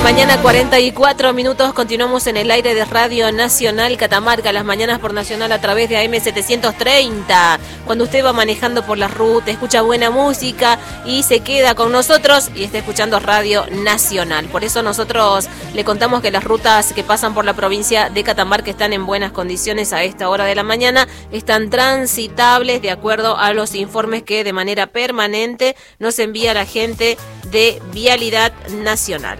mañana, 44 minutos, continuamos en el aire de Radio Nacional Catamarca, las mañanas por Nacional a través de AM 730. Cuando usted va manejando por la ruta, escucha buena música y se queda con nosotros y está escuchando Radio Nacional. Por eso nosotros le contamos que las rutas que pasan por la provincia de Catamarca están en buenas condiciones a esta hora de la mañana, están transitables de acuerdo a los informes que de manera permanente nos envía la gente de Vialidad Nacional.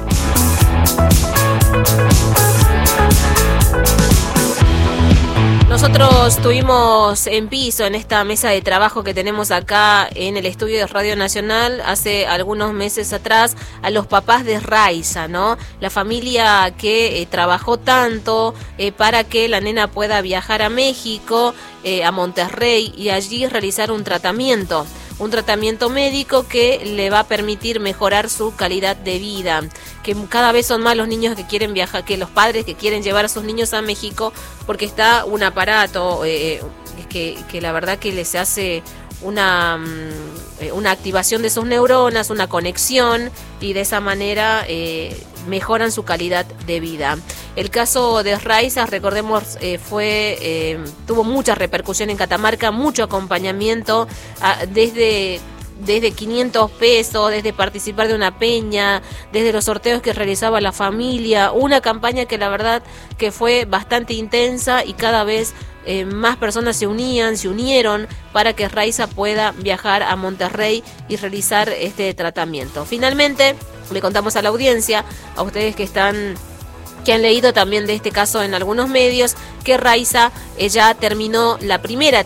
Nosotros tuvimos en piso en esta mesa de trabajo que tenemos acá en el estudio de Radio Nacional hace algunos meses atrás a los papás de Raiza, ¿no? La familia que trabajó tanto para que la nena pueda viajar a México, a Monterrey y allí realizar un tratamiento médico que le va a permitir mejorar su calidad de vida, que cada vez son más los niños que quieren viajar, que los padres que quieren llevar a sus niños a México, porque está un aparato que la verdad que les hace una activación de sus neuronas, una conexión, y de esa manera mejoran su calidad de vida. El caso de Raiza, recordemos, tuvo mucha repercusión en Catamarca, mucho acompañamiento desde 500 pesos, desde participar de una peña, desde los sorteos que realizaba la familia, una campaña que la verdad que fue bastante intensa y cada vez más personas se unieron para que Raiza pueda viajar a Monterrey y realizar este tratamiento. Finalmente, le contamos a la audiencia, a ustedes que han leído también de este caso en algunos medios, que Raiza ya terminó la primera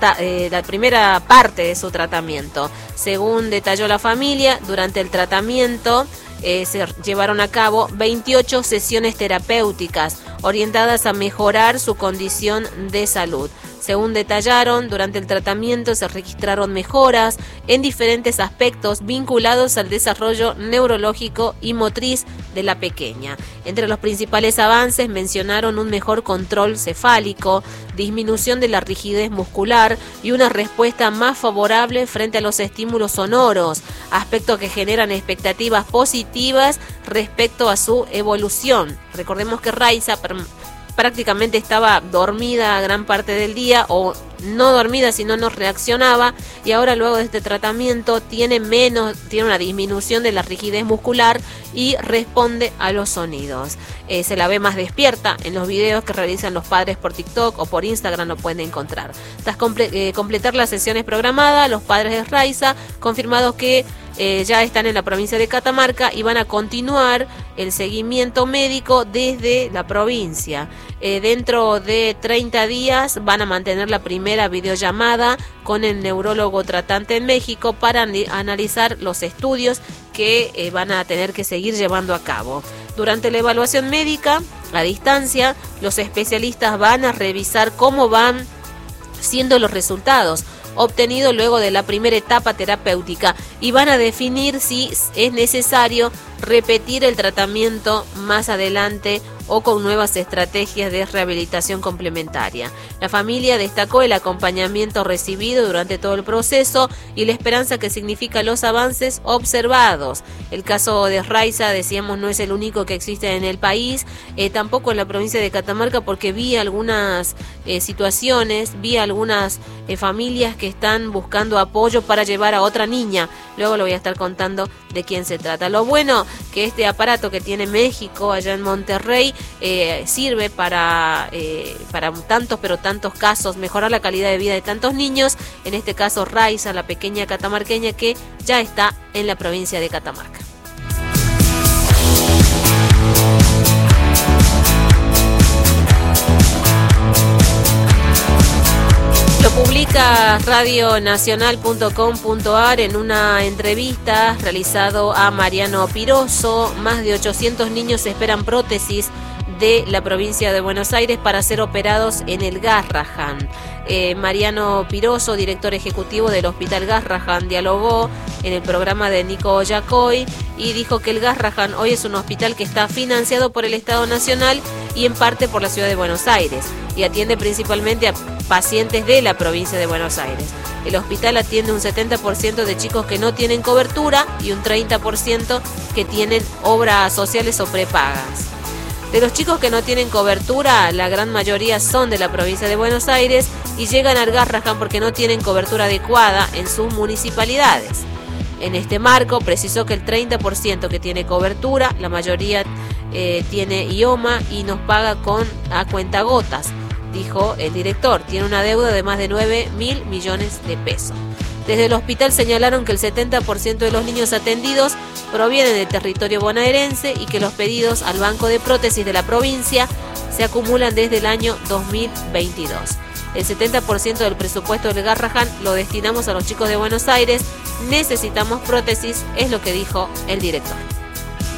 parte de su tratamiento. Según detalló la familia, durante el tratamiento se llevaron a cabo 28 sesiones terapéuticas orientadas a mejorar su condición de salud. Según detallaron, durante el tratamiento se registraron mejoras en diferentes aspectos vinculados al desarrollo neurológico y motriz de la pequeña. Entre los principales avances mencionaron un mejor control cefálico, disminución de la rigidez muscular y una respuesta más favorable frente a los estímulos sonoros, aspectos que generan expectativas positivas respecto a su evolución. Recordemos que Raiza prácticamente estaba dormida gran parte del día, o no dormida, sino no reaccionaba, y ahora luego de este tratamiento tiene una disminución de la rigidez muscular y responde a los sonidos. Se la ve más despierta en los videos que realizan los padres por TikTok o por Instagram, lo pueden encontrar. Tras completar las sesiones programadas, los padres de Raiza confirmados que ya están en la provincia de Catamarca y van a continuar el seguimiento médico desde la provincia. Dentro de 30 días van a mantener la primera videollamada con el neurólogo tratante en México para analizar los estudios que van a tener que seguir llevando a cabo. Durante la evaluación médica a distancia, los especialistas van a revisar cómo van siendo los resultados obtenido luego de la primera etapa terapéutica y van a definir si es necesario repetir el tratamiento más adelante o con nuevas estrategias de rehabilitación complementaria. La familia destacó el acompañamiento recibido durante todo el proceso y la esperanza que significa los avances observados. El caso de Raiza, decíamos, no es el único que existe en el país, tampoco en la provincia de Catamarca, porque vi algunas situaciones, vi algunas familias que están buscando apoyo para llevar a otra niña. Luego lo voy a estar contando de quién se trata. Lo bueno que este aparato que tiene México allá en Monterrey sirve para tantos casos, mejorar la calidad de vida de tantos niños, en este caso Raiza, la pequeña catamarqueña que ya está en la provincia de Catamarca. Lo publica radionacional.com.ar en una entrevista realizado a Mariano Piroso. Más de 800 niños esperan prótesis de la provincia de Buenos Aires para ser operados en el Garrahan. Mariano Piroso, director ejecutivo del Hospital Garrahan, dialogó en el programa de Nico Oyacoy y dijo que el Garrahan hoy es un hospital que está financiado por el Estado Nacional y en parte por la Ciudad de Buenos Aires y atiende principalmente a pacientes de la provincia de Buenos Aires. El hospital atiende un 70% de chicos que no tienen cobertura y un 30% que tienen obras sociales o prepagas. De los chicos que no tienen cobertura, la gran mayoría son de la provincia de Buenos Aires y llegan al Garrahan porque no tienen cobertura adecuada en sus municipalidades. En este marco, precisó que el 30% que tiene cobertura, la mayoría tiene IOMA y nos paga a cuentagotas, dijo el director. Tiene una deuda de más de 9.000 millones de pesos. Desde el hospital señalaron que el 70% de los niños atendidos provienen del territorio bonaerense y que los pedidos al Banco de Prótesis de la provincia se acumulan desde el año 2022. El 70% del presupuesto del Garrahan lo destinamos a los chicos de Buenos Aires. Necesitamos prótesis, es lo que dijo el director.